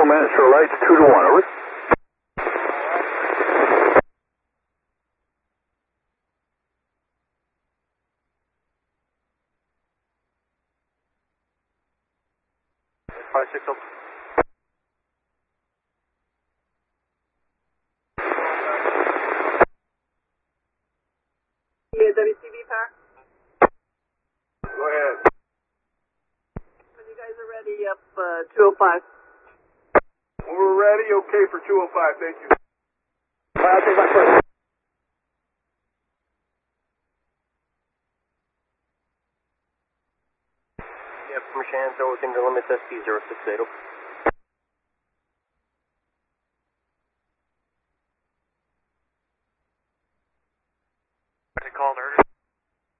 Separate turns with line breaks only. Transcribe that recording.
minutes for lights, 2 to 1, over.
Five, six, up.
Yeah, WCB power.
Go ahead.
When you guys are ready, up 205.
When we're ready, okay for 205, thank you.
I'll take my first.
Yeah, from Shanto, within the limits SP 068.